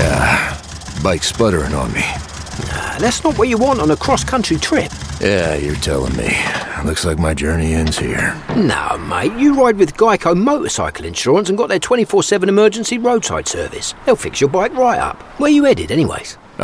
Bike's sputtering on me. That's not what you want on a cross-country trip. Yeah, you're telling me. Looks like my journey ends here. No, mate, you ride with Geico Motorcycle Insurance and got their 24/7 emergency roadside service. They'll fix your bike right up. Where you headed, anyways?